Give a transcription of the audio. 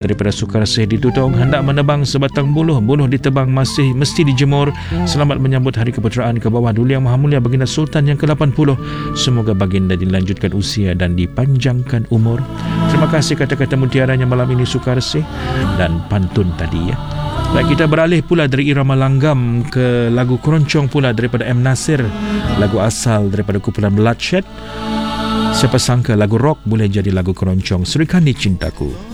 daripada Sukarsih di Tutong. Hendak menebang sebatang buluh ditebang masih mesti dijemur. Selamat menyambut Hari Keputeraan ke bawah Duli Yang Maha Mulia Baginda Sultan yang ke-80. Semoga baginda dilanjutkan usia dan dipanjangkan umur. Terima kasih kata-kata mutiaranya malam ini Sukarsih dan pantun tadi ya. Baik, kita beralih pula dari irama langgam ke lagu keroncong pula daripada M. Nasir. Lagu asal daripada kumpulan Bloodshed. Siapa sangka lagu rock boleh jadi lagu keroncong. Serikandi Cintaku.